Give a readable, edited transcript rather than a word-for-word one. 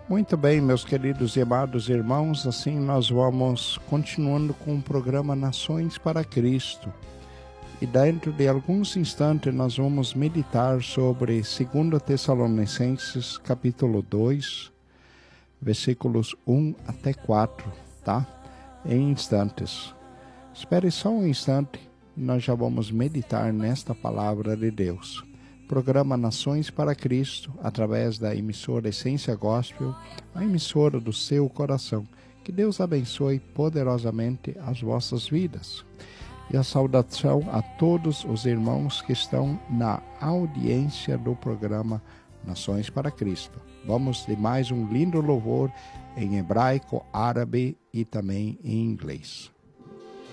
Muito bem, meus queridos e amados irmãos, assim nós vamos continuando com o programa Nações para Cristo. E dentro de alguns instantes nós vamos meditar sobre 2 Tessalonicenses, capítulo 2, versículos 1 até 4, tá? Em instantes. Espere só um instante e nós já vamos meditar nesta palavra de Deus. Programa Nações para Cristo, através da emissora Essência Gospel, a emissora do seu coração. Que Deus abençoe poderosamente as vossas vidas. E a saudação a todos os irmãos que estão na audiência do programa Nações para Cristo. Vamos de mais um lindo louvor em hebraico, árabe e também em inglês.